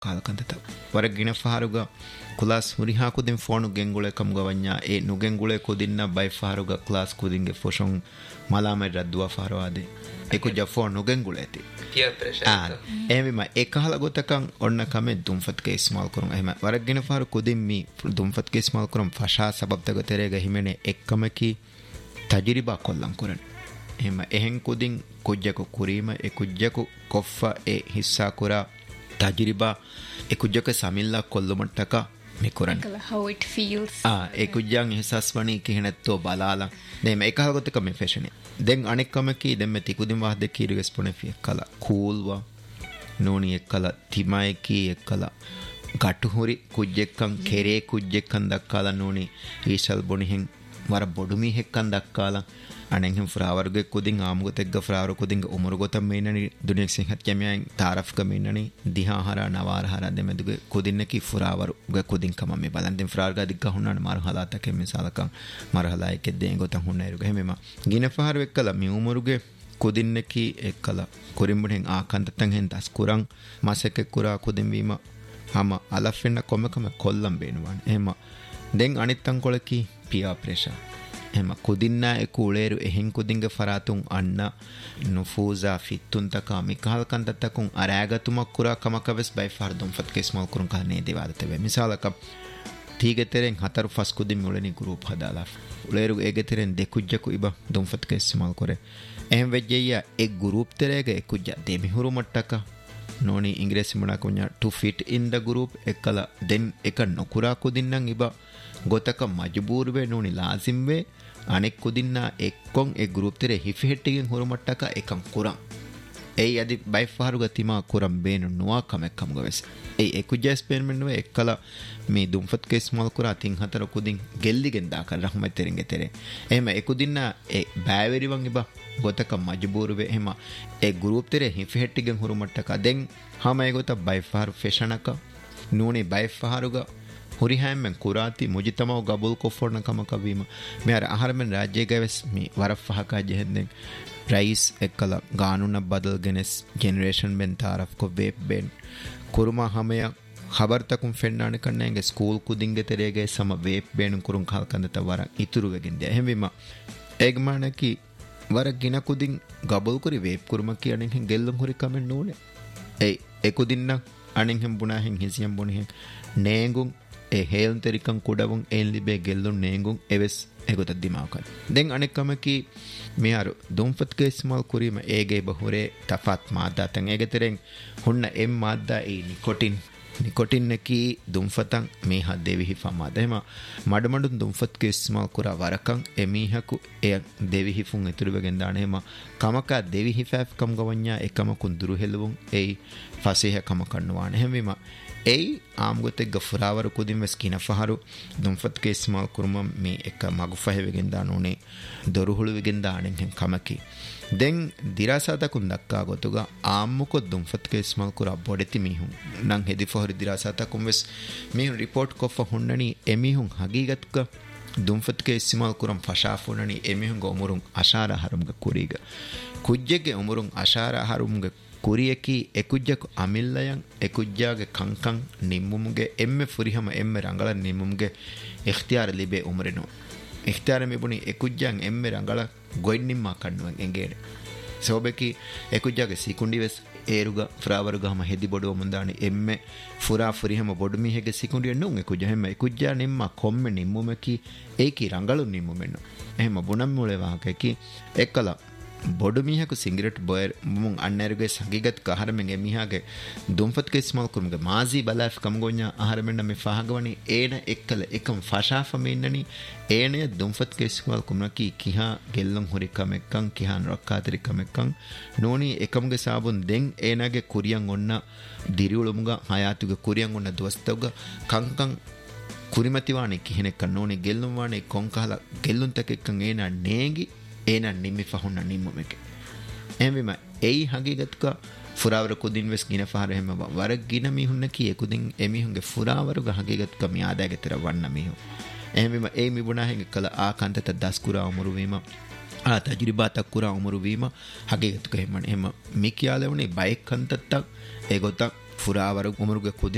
ಕಾಲಕಂತ ವರಗಿನ ಫಾರುಗ class ಹುರಿ ಹಾಕುದಿನ್ phone ಗೆಂಗುಳೆ ಕಮ್ಗವನ್ಯ A ನುಗೆಂಗುಳೆ ಕುದಿನ್ನ by ಫಾರುಗ class ಕುದಿಂಗೆ ಫೋಶಂ ಮಲಾಮೆ ರದ್ದುವ for ಆದೆ ಎಕುಜ phone ನುಗೆಂಗುಳೆ ತಿ peer pressure එහම එකහල ගොතකන් ඔන්න කමෙ දුම්ෆත්ගේ ඉස්මාල් කරුම් එහෙම වරගෙන ෆාරු කුදින් මි දුම්ෆත්ගේ ඉස්මාල් කරුම් ෆෂා සබබ්තක තෙරේග හිමෙනේ එක්කමකි තජරිබා කොල්ලන් කරන එහෙම එහෙන් කුදින් කුජ්ජක කුරීම ඒ කුජ්ජක කොෆ්ෆා ඒ හිස්සා කුරා තජරිබා ඒ කුජ්ජක සමිල්ලා කොල්ලොමට්ටක මේ කරන how it feels ඒ කුජ්ජන් හිසස්වණී කිහෙනත්තෝ බලාලා දෙම එකහල ගොතක මේ ෆැෂනේ දැන් අනෙක්කමකී දැන් මේ තිකුදින් වාහද කීරුගෙස් පොනේ කලා කූල්වා නෝනි එක්කලා තිමයිකී එක්කලා ගටුහුරි කුජ්ජෙක්කන් කෙරේ කුජ්ජෙක්කන් දක්කාලා නෝනි ඊසල් බොනිහෙන් වර බොඩුමි හෙක්කන් දක්කාලා අනෙන්හෙන් ෆ්‍රාවර්ගේ කුදින් ආමුගතෙක්ග ෆ්‍රාවර කුදින්ග උමරු ගොතම් මේනනි දුනියක් සිංහත් කැමියන් තාරෆ්ක මේනනි දිහාහරා නවාරහරා දෙමෙදුගේ කුදින්නකි ෆ්‍රාවරුගේ කුදින් කම මේ බලන් දෙන් ෆ්‍රාවර්ගා දිග්ග හුන්නාන මරහලාතක මිසාලකන් මරහලා එකෙ දෙන් ගොතම් හුන්නයිරුගේ හැමෙම ගින ෆහර වෙක්කලා මේ උමරුගේ කුදින්නකි එක්කලා කුරිම්බුෙන් ආකන්තතන් හෙන් දස් කුරන් මාසෙක කුරා කුදින් වීම හම අලෆෙන්න කොමකම කොල්ලම් බේනුවන් එහෙම දෙන් අනිත්තන් කොලකි පියා ප්‍රෙෂර් එහෙම කුදින්නා එකුලේරු එහෙන් කුදින්ගේ ෆරාතුන් අන්න නුෆූසා ෆිත්තුන්තක මිකහල් කන්තතකුන් අරාගතුමක් කුරා කමකවස් බයි ෆර්දුම් ෆත්කේස් මල් කුරුන් කන්නේ දේවාදතේ මිසාලක තීගෙතරෙන් හතර ෆස් කුදින් මුලනි ගෲප් හදාලා උලේරු ඒගෙතරෙන් දෙකුජ්ජකු ඉබ දුම් ෆත්කේස් මල් කුරේ එහෙන් වෙජ්ජියා ඒ ගෲප් තරේගේ එකුජ්ජ දෙමිහුරු මට්ටක නෝනි ඉංග්‍රීසි මොනා කුඤ්ඤා to fit in the group එකලා දෙන් එක නොකුරා කුදින්නම් ඉබ ගොතක මජබූර් වේ නෝනි ලාසිම් වේ අනෙක් කුදින්නා එක්කොන් ඒ ගෲප් තරේ හිෆෙට්ටිගෙන් හොරමට්ටක එකම් කුරන් ඒ යදි බයි ෆහරුග තිමා කුරම් බේන නුවා කමෙක්කම් ගවස් ඒ එකුජ එක්ස්පෙරිමන්ට් වේ එක්කලා මේ දුම්ෆත් කේස් මල් කුරා තින් හතර කුදින් ගෙල්ලිගෙන් දාකල් රහමත් තෙරින්ගේ තෙරේ එහෙම එකුදින්නා ඒ බෑවෙරිවන් ඉබ ගොතක මජබූර් වේ එහෙම ඒ ගෲප් තරේ හිෆෙට්ටිගෙන් හොරමට්ටක දෙන් හැම ඒ ගොත බයි ෆහරු ෆෙෂනක නෝනි බයි ෆහරුග ಹುರಿಹ್ಯಾಮೆನ್ ಕುರಾತಿ ಮುಜಿತಮವ ಗಬುಲ್ ಕೊಫೋರ್ನ ಕಮಕವೀಮ ಮೇರ ಆಹಾರಮೆನ್ ರಾಜ್ಯ ಗವೆಸ್ ಮಿ ವರಫ್ ಫಹಕಾ ಜೆಹೆಂದೆನ್ ರೈಸ್ ಎಕ್ಕಲ ಗಾನುನ ಬದಲ್ಗೆನೆಸ್ ಜನರೇಷನ್ ಬೆನ್ ತಾರಫ್ ಕೊ ವೇಪ್ ಬೆನ್ ಕುರುಮಾ ಹಮೆಯ ಖಬರ್ ತಕುಂ ಫೆನ್ನಾನೆ ಕಣ್ಣೆಂಗೆ ಸ್ಕೂಲ್ ಕುದಿಂಗೆ ತೆರೆಗೆ ಸಮ ವೇಪ್ ಬೆನ್ ಕುರುಂ ಖಾಲ್ಕಂದತ ವರ ಇತುರುವೆಗಿಂದೆ ಹೆಂವಿಮ ಏಗ್ಮಾನಕಿ ವರ ಗಿನ ಕುದಿಂ ಗಬುಲ್ ಕುರಿ ವೇಪ್ ಕುರುಮಕಿ ಅಣೆಂ ಹೆಂ ಗೆಲ್ಲುಂ ಹುರಿ ಕಮೆನ್ ನೂನೆ ಏ ಎಕುದಿನ್ನ ಅಣೆಂ ಹೆಂ ಬುನಾ ಹೆಂ ಹಿಸಿಯಂ ಬುನಿ ಹೆಂ ನೇಂಗುಂ ඒ හේල්න් තෙරිකන් කුඩවුන් එන් ලිබේ ගෙල්ලුන් නේඟුන් එවෙස් එගොත දිමාකන් දෙන් අනෙක්කමකි මේ අර දුම්ෆත්ගේ ඉස්මාල් කුරීම ඒගේ බහුරේ තෆත් මාදා තන් ඒගෙතරෙන් හොන්න එම් මාදා ඒ නිකොටින් නකි දුම්ෆතන් මේ හදේවි හිෆා මාදෙම මඩමඩුන් දුම්ෆත්ගේ ඉස්මාල් කුරා වරකන් එමීහකු එය දෙවි හිෆුන් ඉතුරු වෙගෙන් දානෙම කමක දෙවි හිෆාෆ් කම් ගවන්යා එකම කුඳුරු හෙලවුන් ඒ ෆසීහ කම කන්නවාන හැමෙම ei aamgote gafurawaru kudin weskina faharu dumfatke ismal kurmam me ek magu fahevegen danone doruhulu wegen danen hen kamaki den dirasata kun dakka gotuga aammuko dumfatke ismal kura bodeti mihun nan hedi fahuri dirasata kun wes mihun report ko fa hunnani emihun hagigatka dumfatke ismal kuram fashafunani emihun go umurun ashara harumga kuriga kujjege umurun ashara harumga ಕುರಿಯಕಿ ಎಕುಜ್ಜಕು ಅಮಿಲ್ಲಯಂ ಎಕುಜ್ಜಾಗೆ ಕಂಕಂ ನಿಮ್ಮುಮ್ಗೆ ಎಮ್ಮೆ ಫುರಿಹಮ ಎಮ್ಮೆ ರಂಗಳ ನಿಮ್ಮುಮ್ಗೆ ಇಖ್ತಿಯಾರ ಲಿಬೆ ಉಮರೆನು ಇಖ್ತಿಯಾರ ಮಿಬುನಿ ಎಕುಜ್ಜಾಂ ಎಮ್ಮೆ ರಂಗಳ ಗೊಯ್ನಿಮ್ಮ ಕಣ್ಣುವೆಂ ಎಂಗೇಡೆ ಸೋಬೆಕಿ ಎಕುಜ್ಜಾಗೆ ಸಿಕುಂಡಿವೆಸ್ ಏರುಗ ಫ್ರಾವರುಗ ಹಮ ಹೆದಿ ಬೊಡುವ ಮುಂದಾಣಿ ಎಮ್ಮೆ ಫುರಾ ಫುರಿಹಮ ಬೊಡುಮಿಹೆಗೆ ಸಿಕುಂಡಿವೆ ನುಂ ಎಕುಜ್ಜ ಹೆಮ್ಮ ಎಕುಜ್ಜಾ ನಿಮ್ಮ ಕೊಮ್ಮೆ ನಿಮ್ಮುಮೆಕಿ ಏಕಿ ರಂಗಳು ನಿಮ್ಮುಮೆನ್ನು ಎಹಮ ಬುಣಂ Mule ವಾಹಕಕಿ ಎಕ್ಕಲ බොඩු මීහකු cigarette බොයර් මුන් අන්නේරුගේ සගිගත් කහරමෙන් එමිහාගේ දුම්ෆත්ගේ ස්මල් කුම්ගේ මාසි බලාෆ් කම්ගොඤ්ඤා ආහරමෙන්න මේ ෆහගවනි ඒන එක්කල එකම් ෆෂාෆම ඉන්නනි ඒනේ දුම්ෆත්ගේ ස්මල් කුම්නකි කිහා ගෙල්ලම් හොරි කමෙක්කන් කිහාන් රක්කාතරි කමෙක්කන් නෝනි එකම්ගේ සාබුන් දෙන් ඒනගේ කුරියන් ඔන්න දිරියුළුමුගා හයාතුගේ කුරියන් ඔන්න දොස්තවග කංකං ಕುರಿಮತಿವಾಣಿ ಕಿಹೆನೆಕ್ಕ ನೋನಿ ಗೆಲ್ಲುವಾಣಿ ಕೊಂಕಹಲ ಗೆಲ್ಲುಂತಕೆಕ್ಕಂ ಏನ ನೇಗಿ ಏನ ನಿಮ್ಮಿ ಫಹುನ್ನ ನಿಮ್ಮಮೆಕೆ ಎಮಿಮ ಏಯಿ ಹಗೀಗತ್ಕ ಫುರಾವರ ಕುದಿನ್ ವೆಸ್ ಗಿನ ಫಹರ ಹೆಮ ವರ ಗಿನ ಮಿಹುನ್ನ ಕಿ ಎಕುದಿನ್ ಎಮಿಹುಂಗೆ ಫುರಾವರುಗ ಹಗೀಗತ್ಕ ಮಿ ಆದಾಗೆ ತರ ವಣ್ಣ ಮಿಹು ಎಮಿಮ ಏ ಮಿಬುನಾ ಹೆಂಗೆ ಕಲ ಆ ಕಂತತ ದಸ್ಕುರಾ ಉಮರುವೀಮ ಆ ತಜ್ರಿಬಾ ತಕ್ಕುರಾ ಉಮರುವೀಮ ಹಗೀಗತ್ಕ ಹೆಮಣ ಹೆಮ ಮಿಕಿಯಾಲೆವನಿ ಬೈಕ್ ಕಂತತ್ತ ಏಗೊತ್ತ ಫುರಾವರ ಉಮರುಗೆ ಕುದಿನ್